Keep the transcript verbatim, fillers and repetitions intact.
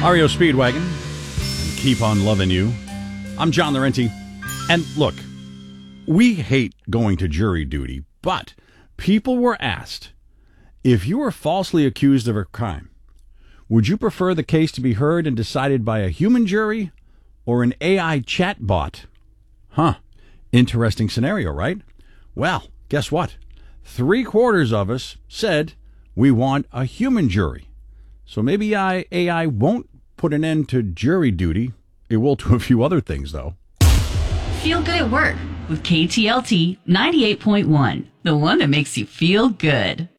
R E O Speedwagon, and keep on loving you. I'm John Laurenti. And look, we hate going to jury duty, but people were asked, if you were falsely accused of a crime, would you prefer the case to be heard and decided by a human jury or an A I chatbot? Huh. Interesting scenario, right? Well, guess what? Three quarters of us said we want a human jury. So maybe A I won't put an end to jury duty. It will to a few other things, though. Feel good at work with K T L T ninety-eight point one, the one that makes you feel good.